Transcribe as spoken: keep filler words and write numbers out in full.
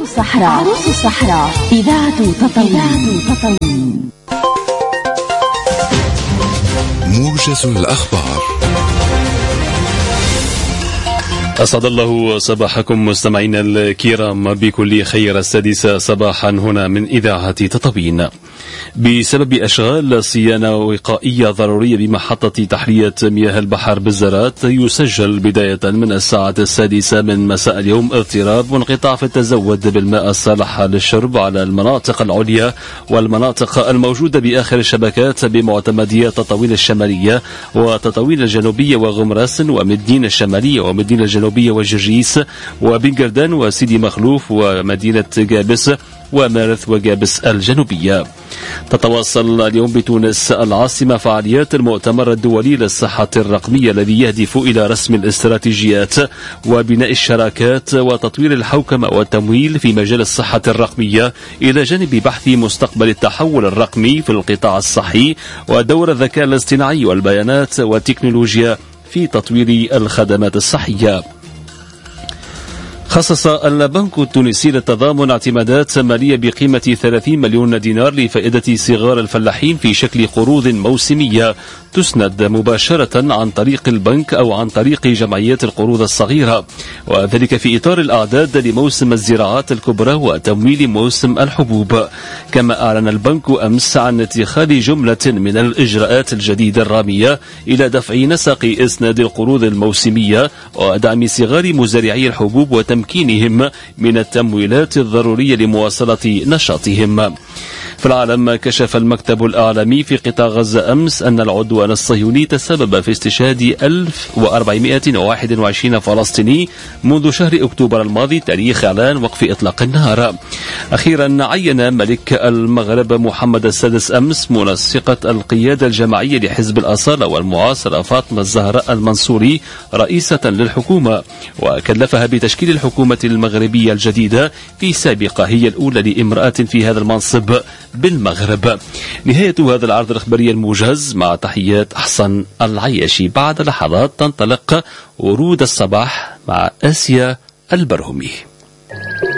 الصحراء عروس الصحراء إذاعة تطاوين. موجز الأخبار. أسعد الله صباحكم مستمعينا الكرام بكل خير. السادسة صباحا هنا من إذاعة تطاوين. بسبب أشغال صيانة وقائية ضرورية بمحطة تحلية مياه البحر بالزرات، يسجل بداية من الساعة السادسة من مساء اليوم اضطراب وانقطاع في التزود بالماء الصالح للشرب على المناطق العليا والمناطق الموجودة بآخر الشبكات بمعتمدية تطاوين الشمالية وتطاوين الجنوبية وغمراس ومدين الشمالية ومدين الجنوبية وجرجيس وبنجردان وسيدي مخلوف ومدينة جابس ومارث وجابس الجنوبية. تتواصل اليوم بتونس العاصمة فعاليات المؤتمر الدولي للصحة الرقمية الذي يهدف إلى رسم الاستراتيجيات وبناء الشراكات وتطوير الحوكمة والتمويل في مجال الصحة الرقمية، إلى جانب بحث مستقبل التحول الرقمي في القطاع الصحي ودور الذكاء الاصطناعي والبيانات والتكنولوجيا في تطوير الخدمات الصحية. خصص البنك التونسي للتضامن اعتمادات مالية بقيمة ثلاثين مليون دينار لفائدة صغار الفلاحين في شكل قروض موسمية تسند مباشرة عن طريق البنك أو عن طريق جمعيات القروض الصغيرة، وذلك في إطار الأعداد لموسم الزراعات الكبرى وتمويل موسم الحبوب. كما أعلن البنك أمس عن اتخاذ جملة من الإجراءات الجديدة الرامية إلى دفع نسق إسناد القروض الموسمية ودعم صغار مزارعي الحبوب وتمكينهم من التمويلات الضرورية لمواصلة نشاطهم. في العالم، كشف المكتب الأعلامي في قطاع غزة أمس أن العدوان الصهيوني تسبب في استشهاد ألف وأربعمائة وواحد وعشرين فلسطيني منذ شهر أكتوبر الماضي، تاريخ إعلان وقف إطلاق النار. أخيرا، عين ملك المغرب محمد السادس أمس منسقة القيادة الجماعية لحزب الأصالة والمعاصرة فاطمة الزهراء المنصوري رئيسة للحكومة، وكلفها بتشكيل الحكومة المغربية الجديدة في سابقة هي الأولى لامرأة في هذا المنصب بالمغرب. نهاية هذا العرض الإخباري الموجز، مع تحيات أحسن العياشي. بعد لحظات تنطلق ورود الصباح مع آسيا البرهمي.